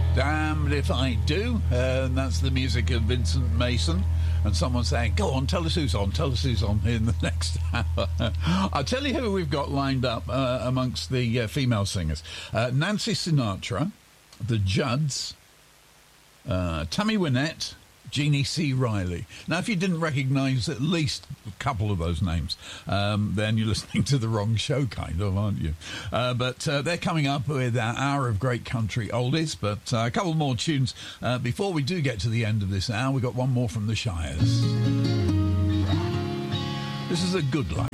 Damned if I do. And that's the music of Vincent Mason. And someone saying, go on, tell us who's on in the next hour. I'll tell you who we've got lined up amongst the female singers. Nancy Sinatra, the Judds, Tammy Wynette, Jeannie C. Riley. Now, if you didn't recognise at least a couple of those names, then you're listening to the wrong show, kind of, aren't you? But they're coming up with our hour of great country oldies, but a couple more tunes before we do get to the end of this hour. We've got one more from the Shires. This is A Good Life.